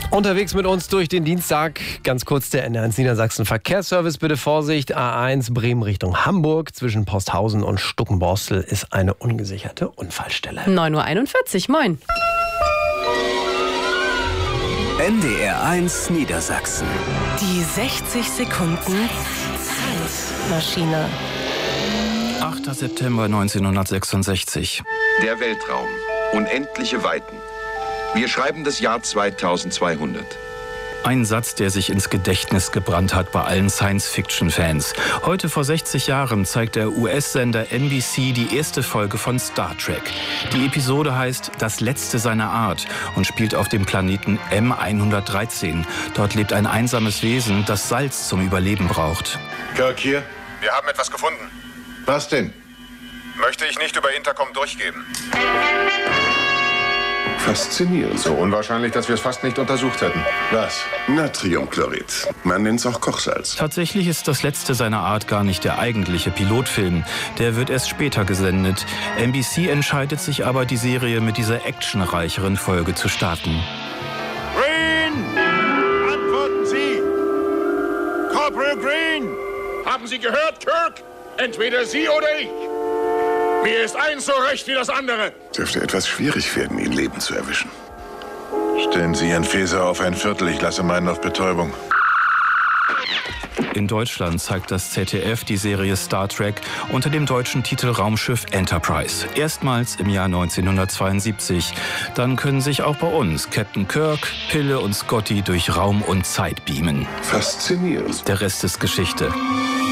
Unterwegs mit uns durch den Dienstag. Ganz kurz der NDR1 Niedersachsen Verkehrsservice. Bitte Vorsicht. A1 Bremen Richtung Hamburg. Zwischen Posthausen und Stuckenborstel ist eine ungesicherte Unfallstelle. 9:41 Uhr. Moin. NDR1 Niedersachsen. Die 60 Sekunden Zeitmaschine. 8. September 1966. Der Weltraum. Unendliche Weiten. Wir schreiben das Jahr 2200. Ein Satz, der sich ins Gedächtnis gebrannt hat bei allen Science-Fiction-Fans. Heute vor 60 Jahren zeigt der US-Sender NBC die erste Folge von Star Trek. Die Episode heißt Das Letzte seiner Art und spielt auf dem Planeten M113. Dort lebt ein einsames Wesen, das Salz zum Überleben braucht. Kirk hier. Wir haben etwas gefunden. Was denn? Möchte ich nicht über Intercom durchgeben. Faszinierend. So unwahrscheinlich, dass wir es fast nicht untersucht hätten. Was? Natriumchlorid. Man nennt es auch Kochsalz. Tatsächlich ist Das Letzte seiner Art gar nicht der eigentliche Pilotfilm. Der wird erst später gesendet. NBC entscheidet sich aber, die Serie mit dieser actionreicheren Folge zu starten. Green! Antworten Sie! Corporal Green! Haben Sie gehört, Kirk? Entweder Sie oder ich. Mir ist eins so recht wie das andere. Dürfte etwas schwierig werden, ihn lebend zu erwischen. Stellen Sie Ihren Phaser auf ein Viertel. Ich lasse meinen auf Betäubung. In Deutschland zeigt das ZDF die Serie Star Trek unter dem deutschen Titel Raumschiff Enterprise. Erstmals im Jahr 1972. Dann können sich auch bei uns Captain Kirk, Pille und Scotty durch Raum und Zeit beamen. Faszinierend. Der Rest ist Geschichte.